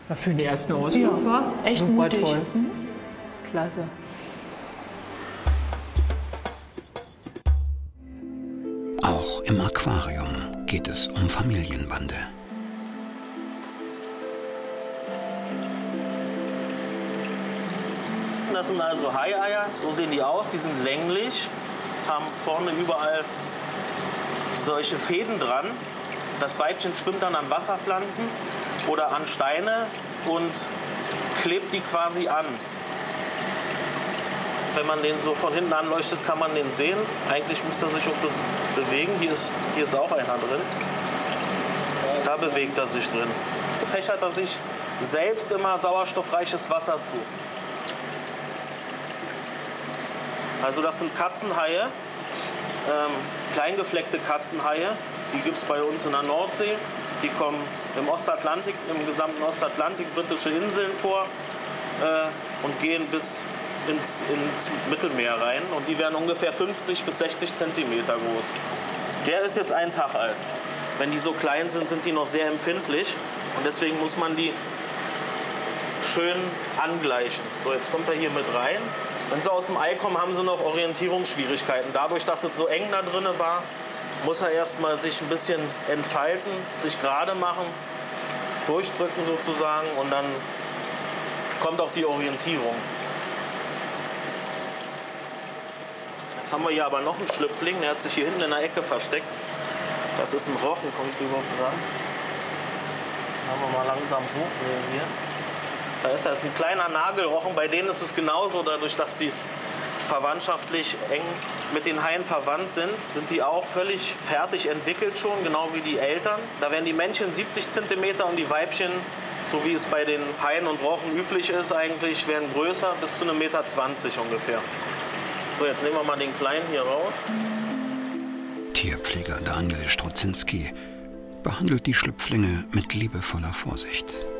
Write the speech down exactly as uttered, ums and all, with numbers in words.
Für den ersten Ausflug Ja, war echt super mutig. toll. Mhm. Klasse. Auch im Aquarium geht es um Familienbande. Das sind also Haieier, so sehen die aus, die sind länglich, haben vorne überall solche Fäden dran. Das Weibchen schwimmt dann an Wasserpflanzen oder an Steine und klebt die quasi an. Wenn man den so von hinten anleuchtet, kann man den sehen. Eigentlich müsste er sich auch bewegen. Hier ist, hier ist auch einer drin. Da bewegt er sich drin. Fächert er sich selbst immer sauerstoffreiches Wasser zu. Also das sind Katzenhaie, ähm, kleingefleckte Katzenhaie. Die gibt es bei uns in der Nordsee. Die kommen im Ostatlantik, im gesamten Ostatlantik, britische Inseln vor äh, und gehen bis ins, ins Mittelmeer rein. Und die werden ungefähr fünfzig bis sechzig Zentimeter groß. Der ist jetzt einen Tag alt. Wenn die so klein sind, sind die noch sehr empfindlich. Und deswegen muss man die schön angleichen. So, jetzt kommt er hier mit rein. Wenn sie aus dem Ei kommen, haben sie noch Orientierungsschwierigkeiten. Dadurch, dass es so eng da drin war, muss er erst mal sich ein bisschen entfalten, sich gerade machen, durchdrücken sozusagen und dann kommt auch die Orientierung. Jetzt haben wir hier aber noch einen Schlüpfling, der hat sich hier hinten in der Ecke versteckt. Das ist ein Rochen, komme ich da überhaupt dran? Machen wir mal langsam hoch hier. Da ist er, ist ein kleiner Nagelrochen, bei denen ist es genauso, dadurch, dass die verwandtschaftlich eng mit den Haien verwandt sind, sind die auch völlig fertig entwickelt schon, genau wie die Eltern. Da werden die Männchen siebzig Zentimeter und die Weibchen, so wie es bei den Haien und Rochen üblich ist eigentlich, werden größer, bis zu einem Meter zwanzig ungefähr. So, jetzt nehmen wir mal den Kleinen hier raus. Tierpfleger Daniel Strudzinski behandelt die Schlüpflinge mit liebevoller Vorsicht.